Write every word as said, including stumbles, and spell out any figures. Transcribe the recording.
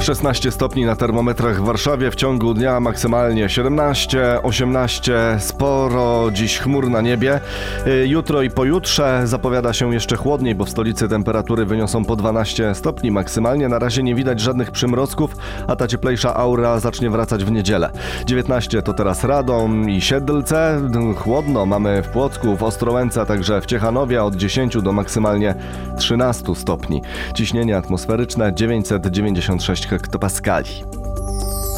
szesnaście stopni na termometrach w Warszawie, w ciągu dnia maksymalnie siedemnaście, osiemnaście, sporo dziś chmur na niebie. Jutro i pojutrze zapowiada się jeszcze chłodniej, bo w stolicy temperatury wyniosą po dwanaście stopni maksymalnie. Na razie nie widać żadnych przymrozków, a ta cieplejsza aura zacznie wracać w niedzielę. dziewiętnaście to teraz Radom i Siedlce. Chłodno mamy w Płocku, w Ostrołęce, a także w Ciechanowie od dziesięciu do maksymalnie trzynastu stopni. Ciśnienie atmosferyczne dziewięćset dziewięćdziesiąt sześć hektopaskali.